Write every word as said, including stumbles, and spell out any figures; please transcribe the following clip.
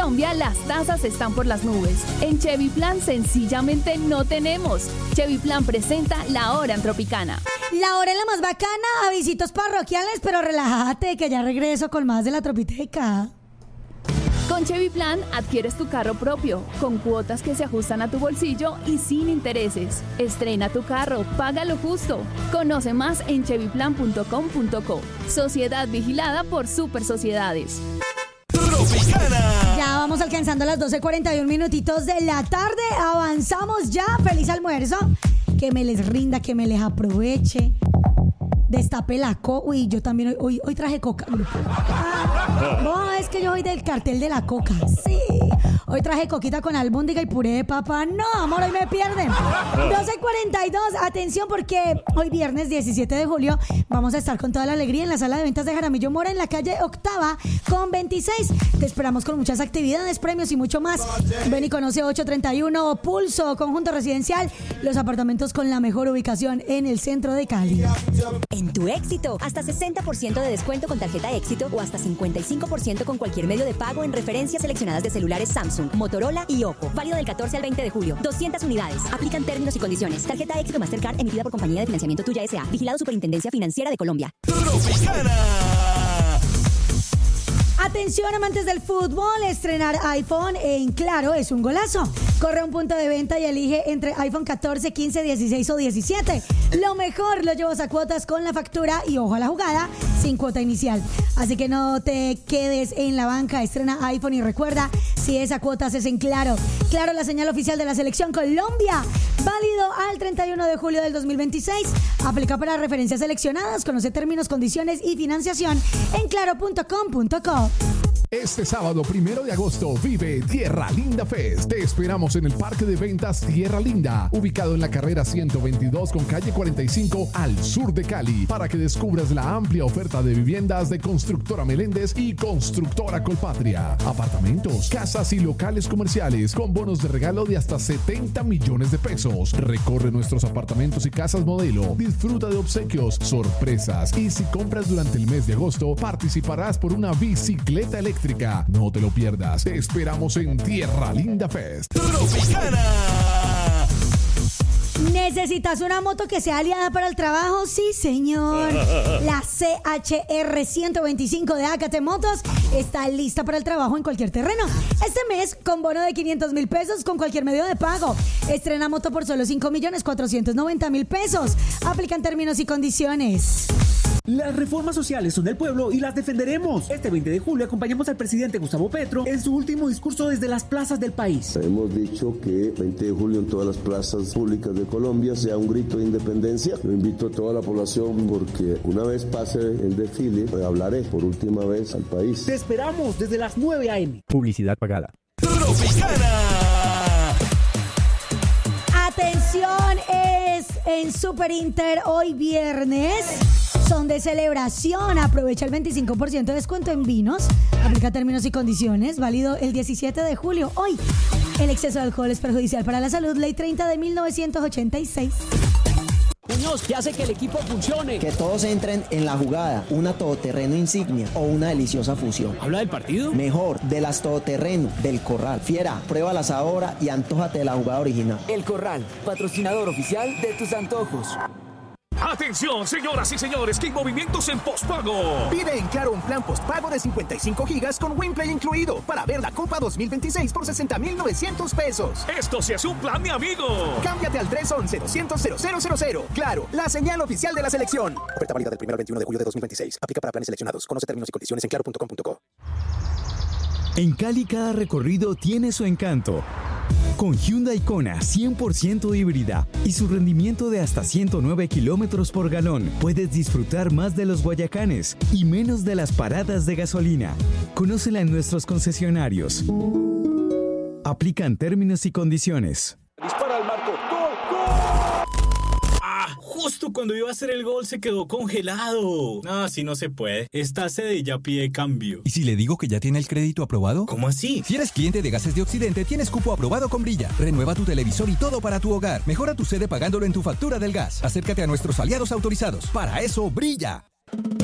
Colombia las tasas están por las nubes. En Chevy Plan sencillamente no tenemos. Chevy Plan presenta La Hora en Tropicana. La hora es la más bacana, avisitos parroquiales, pero relájate que ya regreso con más de la Tropiteca. Con Chevy Plan adquieres tu carro propio, con cuotas que se ajustan a tu bolsillo y sin intereses. Estrena tu carro, paga lo justo. Conoce más en chevy plan punto com punto co. Sociedad vigilada por Super Sociedades. Tropicana. Ya vamos alcanzando las doce cuarenta y uno minutitos de la tarde. Avanzamos ya. Feliz almuerzo. Que me les rinda, que me les aproveche. Destape la coca. Uy, yo también hoy, hoy, hoy traje coca. Ah, no, es que yo soy del cartel de la coca. Sí. Hoy traje coquita con albóndiga y puré de papa. No, amor, hoy me pierden. doce cuarenta y dos. Atención porque hoy viernes diecisiete de julio vamos a estar con toda la alegría en la sala de ventas de Jaramillo Mora en la calle Octava con veintiséis. Te esperamos con muchas actividades, premios y mucho más. Ven y conoce ocho treinta y uno Pulso, conjunto residencial. Los apartamentos con la mejor ubicación en el centro de Cali. En tu éxito, hasta sesenta por ciento de descuento con tarjeta éxito o hasta cincuenta y cinco por ciento con cualquier medio de pago en referencias seleccionadas de celulares Samsung, Motorola y Oppo. Válido del catorce al veinte de julio. doscientas unidades. Aplican términos y condiciones. Tarjeta éxito Mastercard emitida por Compañía de Financiamiento Tuya S A. Vigilado Superintendencia Financiera de Colombia. Tropicana. Atención, amantes del fútbol, estrenar iPhone en Claro es un golazo. Corre a un punto de venta y elige entre iPhone catorce, quince, dieciséis o diecisiete. Lo mejor lo llevas a cuotas con la factura y ojo a la jugada, sin cuota inicial. Así que no te quedes en la banca, estrena iPhone y recuerda, si es a cuotas es en Claro. Claro, la señal oficial de la Selección Colombia. Válido al treinta y uno de julio del dos mil veintiséis. Aplica para referencias seleccionadas. Conoce términos, condiciones y financiación en claro punto com punto co. Este sábado primero de agosto vive Tierra Linda Fest. Te esperamos en el Parque de Ventas Tierra Linda, ubicado en la carrera ciento veintidós con calle cuarenta y cinco al sur de Cali, para que descubras la amplia oferta de viviendas de Constructora Meléndez y Constructora Colpatria. Apartamentos, casas y locales comerciales con bonos de regalo de hasta setenta millones de pesos. Recorre nuestros apartamentos y casas modelo. Disfruta de obsequios, sorpresas y si compras durante el mes de agosto participarás por una bicicleta eléctrica. No te lo pierdas. Te esperamos en Tierra Linda Fest. Tropicana. ¿Necesitas una moto que sea aliada para el trabajo? Sí, señor. La C H R ciento veinticinco de Acate Motos está lista para el trabajo en cualquier terreno. Este mes, con bono de quinientos mil pesos con cualquier medio de pago. Estrena moto por solo cinco millones cuatrocientos noventa mil pesos. Aplican términos y condiciones. Las reformas sociales son del pueblo y las defenderemos. Este veinte de julio acompañamos al presidente Gustavo Petro en su último discurso desde las plazas del país. Hemos dicho que veinte de julio en todas las plazas públicas de Colombia sea un grito de independencia. Yo invito a toda la población porque una vez pase el desfile, hablaré por última vez al país. Te esperamos desde las nueve a eme. Publicidad pagada. Tropicana. Atención, es en Super Inter hoy viernes. Son de celebración. Aprovecha el veinticinco por ciento de descuento en vinos. Aplica términos y condiciones. Válido el diecisiete de julio. Hoy, el exceso de alcohol es perjudicial para la salud. Ley treinta de mil novecientos ochenta y seis. Muñoz, ¿qué hace que el equipo funcione? Que todos entren en la jugada, una todoterreno insignia o una deliciosa fusión. ¿Habla del partido? Mejor, de las todoterreno, del Corral. Fiera, pruébalas ahora y antójate de la jugada original. El Corral, patrocinador oficial de tus antojos. Atención, señoras y señores, que hay movimientos en postpago. Pide en Claro un plan postpago de cincuenta y cinco gigas con WinPlay incluido para ver la Copa dos mil veintiséis por sesenta mil novecientos pesos. Esto sí es un plan, mi amigo. Cámbiate al tres once doscientos cero cero cero cero. Claro, la señal oficial de la selección. Oferta válida del primero al veintiuno de julio de dos mil veintiséis. Aplica para planes seleccionados. Conoce términos y condiciones en claro punto com punto co. En Cali cada recorrido tiene su encanto. Con Hyundai Kona cien por ciento híbrida y su rendimiento de hasta ciento nueve kilómetros por galón, puedes disfrutar más de los Guayacanes y menos de las paradas de gasolina. Conócela en nuestros concesionarios. Aplican términos y condiciones. Dispara al marco. ¡Gol, gol! ¡Ah! Justo cuando iba a hacer el gol se quedó congelado. No, así no se puede. Esta sede ya pide cambio. ¿Y si le digo que ya tiene el crédito aprobado? ¿Cómo así? Si eres cliente de Gases de Occidente, tienes cupo aprobado con Brilla. Renueva tu televisor y todo para tu hogar. Mejora tu sede pagándolo en tu factura del gas. Acércate a nuestros aliados autorizados. Para eso, Brilla.